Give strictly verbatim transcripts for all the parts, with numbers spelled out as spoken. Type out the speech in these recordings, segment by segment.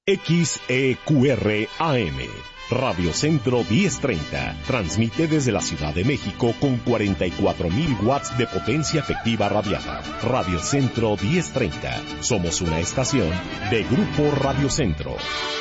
X E Q R A M, Radio Centro diez treinta, transmite desde la Ciudad de México con cuarenta y cuatro mil watts de potencia efectiva radiada. Radio Centro diez treinta, somos una estación de Grupo Radio Centro.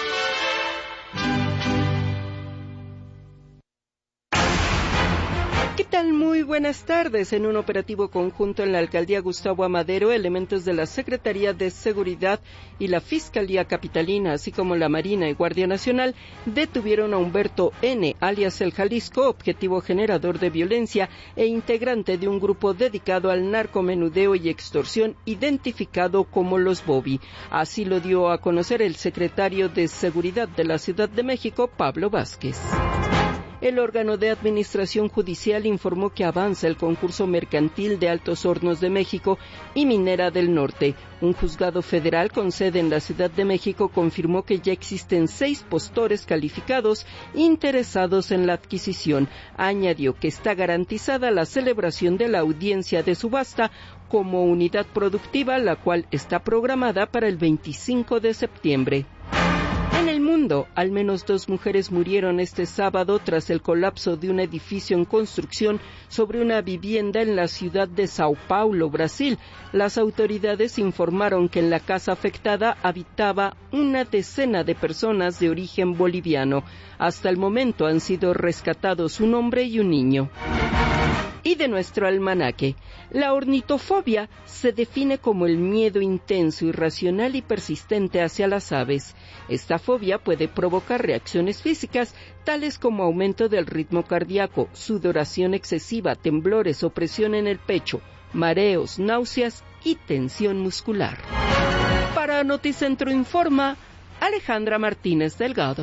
¿Qué tal? Muy buenas tardes. En un operativo conjunto en la Alcaldía Gustavo Amadero, elementos de la Secretaría de Seguridad y la Fiscalía Capitalina, así como la Marina y Guardia Nacional, detuvieron a Humberto N., alias El Jalisco, objetivo generador de violencia e integrante de un grupo dedicado al narcomenudeo y extorsión identificado como Los Bobby. Así lo dio a conocer el secretario de Seguridad de la Ciudad de México, Pablo Vázquez. El órgano de administración judicial informó que avanza el concurso mercantil de Altos Hornos de México y Minera del Norte. Un juzgado federal con sede en la Ciudad de México confirmó que ya existen seis postores calificados interesados en la adquisición. Añadió que está garantizada la celebración de la audiencia de subasta como unidad productiva, la cual está programada para el veinticinco de septiembre. En el mundo, al menos dos mujeres murieron este sábado tras el colapso de un edificio en construcción sobre una vivienda en la ciudad de Sao Paulo, Brasil. Las autoridades informaron que en la casa afectada habitaba una decena de personas de origen boliviano. Hasta el momento han sido rescatados un hombre y un niño. Y de nuestro almanaque, la ornitofobia se define como el miedo intenso, irracional y persistente hacia las aves. Esta fobia puede provocar reacciones físicas, tales como aumento del ritmo cardíaco, sudoración excesiva, temblores, opresión en el pecho, mareos, náuseas y tensión muscular. Para Noticentro Informa, Alejandra Martínez Delgado.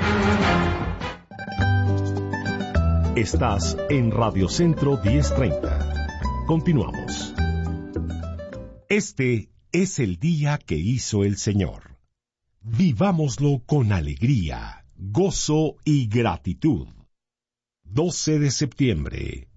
Estás en Radio Centro diez treinta. Continuamos. Este es el día que hizo el Señor. Vivámoslo con alegría, gozo y gratitud. doce de septiembre.